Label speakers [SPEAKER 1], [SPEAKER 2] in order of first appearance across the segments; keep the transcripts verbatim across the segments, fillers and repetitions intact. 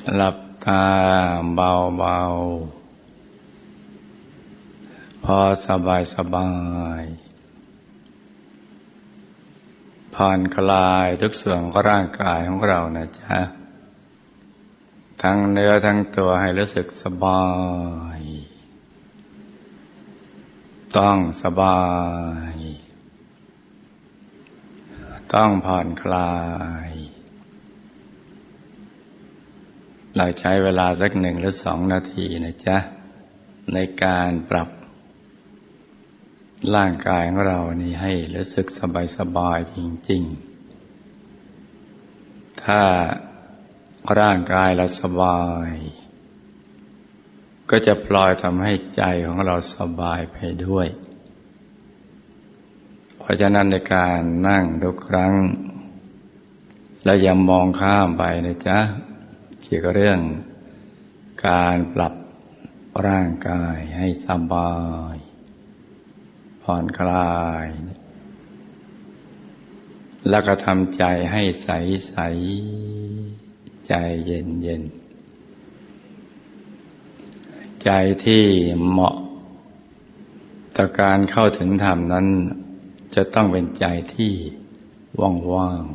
[SPEAKER 1] หลับตาเบาๆพอสบายสบายผ่อนคลายทุกส่วนของร่างกายของเรานะจ๊ะทั้งเนื้อทั้งตัวให้รู้สึกสบายต้องสบายต้องผ่อนคลายเราใช้เวลาสักหนึ่งหรือสองนาทีนะจ๊ะในการปรับร่างกายของเรานี่ให้รู้สึกสบายสบายจริงๆถ้าร่างกายเราสบายก็จะพลอยทำให้ใจของเราสบายไปด้วยเพราะฉะนั้นในการนั่งทุกครั้งเราอย่ามองข้ามไปนะจ๊ะเกี่ยวกับเรื่องการปรับร่างกายให้สบายผ่อนคลายแล้วก็ทำใจให้ใสใสใจเย็นเย็นใจที่เหมาะต่อการเข้าถึงธรรมนั้นจะต้องเป็นใจที่ว่าง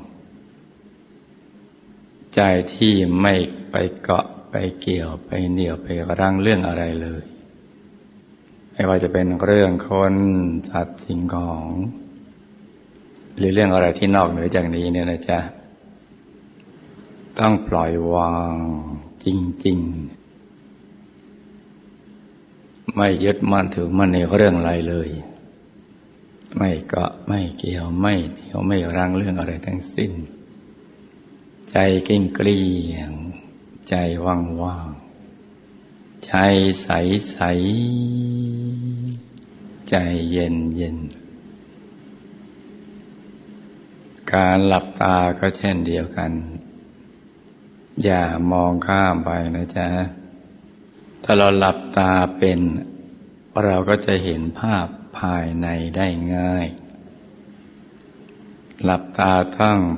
[SPEAKER 1] ๆใจที่ไม่ไปเกาะไปเกี่ยวไปเหนี่ยวไปรั้งเรื่องอะไรเลยไม่ว่าจะเป็นเรื่องคนสัตว์สิ่งของหรือเรื่องอะไรที่นอกเหนือจากนี้เนี่ยนะจ๊ะต้องปล่อยวางจริงๆไม่ยึดมั่นถือมั่นในเรื่องอะไรเลยไม่เกาะไม่เกี่ยวไม่เหนี่ยวไม่รั้งเรื่องอะไรทั้งสิ้นใจเกลี้ยงเกลี้ยงใจว่างๆใจใสใสใจเย็นเย็นการหลับตาก็เช่นเดียวกันอย่ามองข้ามไปนะจ๊ะถ้าเราหลับตาเป็นเราก็จะเห็นภาพภายในได้ง่ายหลับตาทั้ง